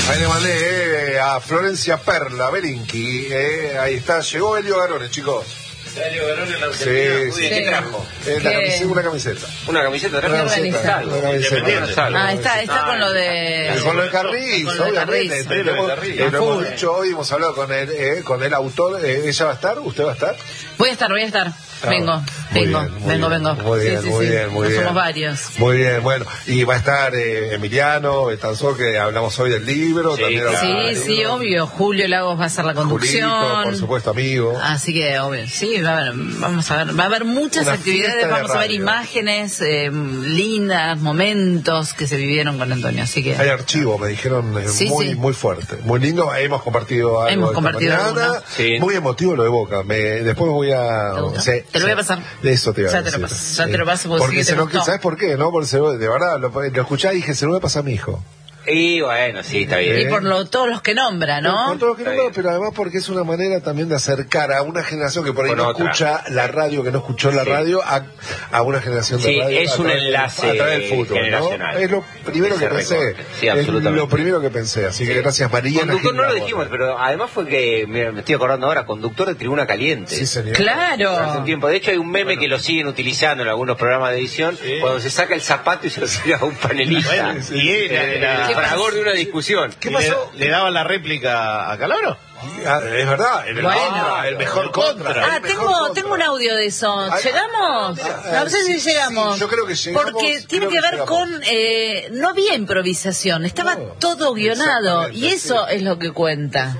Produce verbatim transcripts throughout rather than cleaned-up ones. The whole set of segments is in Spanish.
Ahí le mandé eh, a Florencia Perla, Belinqui, eh, ahí está, llegó Elio Garone, chicos. Elio Garone en la Sí, Argentina. sí. ¿Qué trajo? Eh, la camiseta, una camiseta. Una camiseta, Una camiseta, una camiseta. Ah, está, está con lo de... Eh, con lo de Carriz, con lo de obviamente. Carriz. Te- hemos- Carriz. eh, lo hemos dicho hoy, hemos hablado con el, eh, con el autor. Eh, ¿Ella va a estar? ¿Usted va a estar? Voy a estar, voy a estar. Ah, Vengo, muy vengo, bien, muy vengo, bien, vengo. Muy bien, sí, sí, muy sí. bien, muy No bien. somos varios. Muy bien, bueno. Y va a estar eh, Emiliano, Betanzó, que hablamos hoy del libro. Sí, también claro. hablamos Sí, del sí, libro. obvio. Julio Lagos va a hacer la conducción. Julito, por supuesto, amigo. Así que, obvio, sí, va a haber, vamos a ver, va a haber muchas Una actividades, fiesta de vamos a ver radio. imágenes eh, lindas, momentos que se vivieron con Antonio, así que... Hay archivo, me dijeron, eh, Sí, muy sí. muy fuerte, muy lindo. Hemos compartido algo Hemos esta compartido mañana. alguno. Sí. Muy emotivo lo de Boca. Me, después voy a... ¿Te gusta? sí, Te lo voy a sí. pasar. De eso te iba a Ya te decir. lo paso, ya te lo paso porque sí que se te lo- gustó. ¿Sabes por qué? No, porque se lo- de verdad, lo, lo escuché y dije, se lo voy a pasar a mi hijo. Y bueno, sí, está bien. Y por lo, todos los que nombra, ¿no? Con todo lo que Está no, bien. pero además porque es una manera también de acercar a una generación que por ahí Con no otra. escucha la radio, que no escuchó la Sí. radio, a, a una generación de Sí, radio. es a un través del- enlace a través del fútbol, generacional. ¿no? Es lo primero Ese que pensé. recorte. Sí, es absolutamente. lo primero que pensé. Así que gracias, María. Conductor no lo dijimos, pero además fue que, mira, me estoy acordando ahora, conductor de Tribuna Caliente. Sí, señor. Hace un Claro. tiempo. De hecho, hay un meme que lo siguen utilizando en algunos programas de edición, Sí. cuando se saca el zapato y se lo tira a un panelista. Bueno, y era- era- El fragor de una discusión. ¿Qué ¿Y pasó? ¿Le, le daban la réplica a Calabro? Ah, es verdad, en el, Bueno. contra, el mejor contra. Ah, el mejor tengo, contra. tengo un audio de eso. Ay, ¿Llegamos? ah, No sé sí, si llegamos. sí, yo creo que llegamos, Porque tiene creo que que ver llegamos. con... Eh, no había improvisación, estaba No, todo guionado. exactamente, Y eso sí. es lo que cuenta.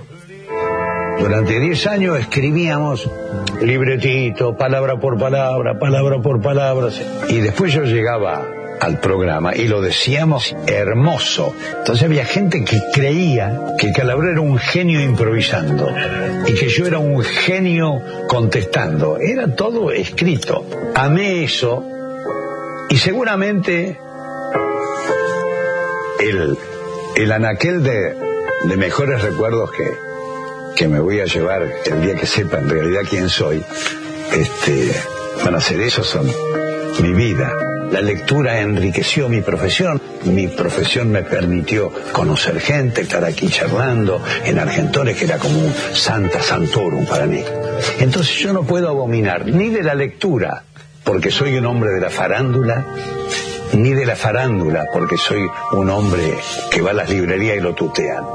Durante diez años escribíamos libretito, palabra por palabra, palabra por palabra. Y después yo llegaba al programa y lo decíamos hermoso. Entonces había gente que creía que Calabro era un genio improvisando y que yo era un genio contestando. Era todo escrito. Amé eso y seguramente el, el anaquel de, de mejores recuerdos que, que me voy a llevar el día que sepa en realidad quién soy, este, van a ser esos, son mi vida. La lectura enriqueció mi profesión, mi profesión me permitió conocer gente, estar aquí charlando en Argentores, que era como un Santa Santorum para mí. Entonces yo no puedo abominar ni de la lectura, porque soy un hombre de la farándula, ni de la farándula, porque soy un hombre que va a las librerías y lo tutean.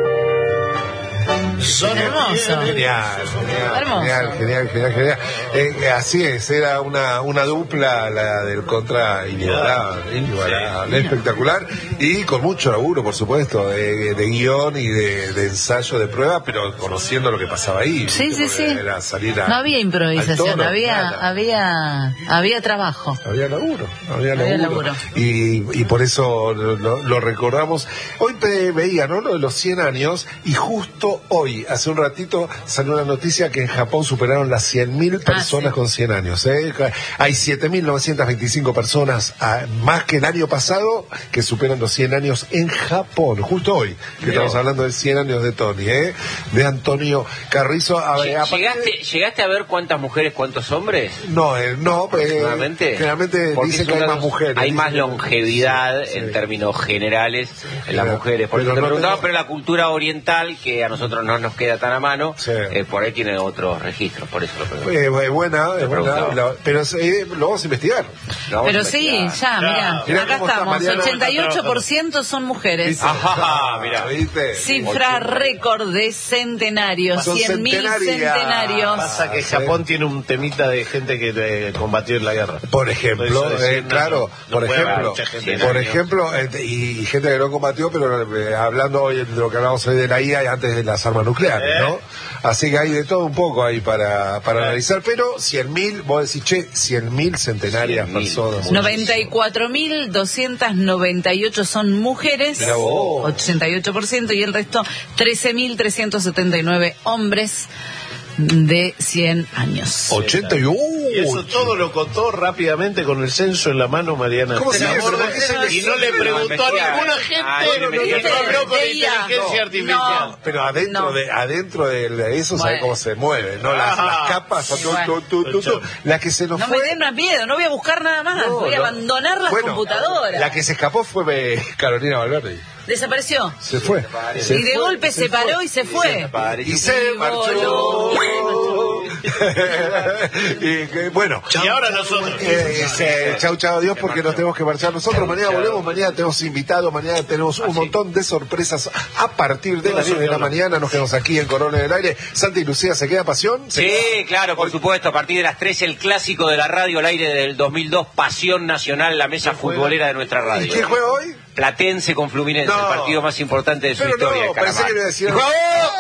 Son Hermoso. Genial, genial, Hermoso. genial, genial, genial, genial. Eh, así es, era una, una dupla, la del contra inigualable, inigualable, espectacular, y con mucho laburo, por supuesto, de, de guión y de, de ensayo de prueba, pero conociendo lo que pasaba ahí. Sí, ¿viste? sí, Porque sí. Era salir a- No había improvisación, al toro, había, nada. había, había trabajo. Había laburo, había Había laburo. laburo. Y, y por eso lo, lo- lo recordamos. Hoy pe- veía, ¿no? Lo de los cien años, y justo hoy, hace un ratito, salió una noticia que en Japón superaron las cien mil personas sí. con cien años. ¿eh? Hay siete mil novecientas veinticinco personas, ah, más que el año pasado, que superan los cien años en Japón. Justo hoy, que estamos hablando de cien años de Tony, ¿eh? De Antonio Carrizo. A ver, aparte- ¿Llegaste, ¿Llegaste a ver cuántas mujeres, cuántos hombres? No, eh, no, eh, Aproximadamente. generalmente Porque dicen es que hay una- más mujeres. Hay dicen más que- longevidad Sí, en sí. términos generales en las Pero- mujeres. Por eso pero te no preguntaba, tengo- pero la cultura oriental, que a nosotros no nos queda tan a mano, Sí. eh, por ahí tiene otros registros, por eso lo pregunto. Eh, es buena, es Te buena, preguntaba. la- pero eh, lo vamos a investigar. Lo vamos Pero a sí, investigar. ya, mira, Mirá acá cómo está estamos, Mariana. ochenta y ocho por ciento son mujeres. ¿Viste? Ajá, mirá. ¿Viste? Cifra récord de centenarios, Son cien mil centenarias. centenarios. Pasa que Japón tiene un temita de gente que eh, combatió en la guerra. Por ejemplo, Eso es decir, eh, no, claro, no por puede haber ejemplo, mucha gente. por años. ejemplo, eh, y, y gente que no combatió, pero eh, hablando hoy de lo que hablamos hoy de la I A y antes de las armas nucleares, Eh. ¿no? Así que hay de todo un poco ahí para, para analizar, pero cien mil, vos decís, che, cien mil centenarias cien mil. personas. noventa y cuatro mil doscientas noventa y ocho son mujeres, Mirá vos. ochenta y ocho por ciento, y el resto trece mil trescientos setenta y nueve hombres de cien años. ochenta y uno. Y Y eso todo lo contó rápidamente con el censo en la mano Mariana. ¿Cómo Estela se llama? Borda, Pero, y no le preguntó a metía- ninguna Ah, gente, no, no, no, no, no, no habló con veía- inteligencia no, artificial. no. Pero adentro No. de adentro de eso, ¿sabes Bueno. cómo se mueve? ¿No? Las, Ah. las capas, tu, Bueno. tu, tu, tu, tu. La que se nos No me fue. den más miedo, no voy a buscar nada más, No, voy a no. abandonar las Bueno, computadoras. La que se escapó fue eh, Carolina Valverde. Desapareció. Se fue. Se Y de fue, golpe se, paró fue. y se fue. Y se marchó. Y que, bueno. Y ahora nosotros. Eh, eh, chau, chau, adiós, porque nos tenemos que marchar nosotros. Mañana volvemos, mañana tenemos invitados, mañana tenemos un montón de sorpresas a partir de las diez de la mañana. Nos quedamos aquí en Corona del Aire. Santa y Lucía, ¿se queda pasión? ¿Se Sí, queda? claro, por supuesto. A partir de las tres, el clásico de la radio al aire del dos mil dos, Pasión Nacional, la mesa futbolera de nuestra ¿Y radio. quién juega hoy? Platense con Fluminense, No. el partido más importante de su Pero historia. no, Calamar. pensé que iba a decir- ¡Boca!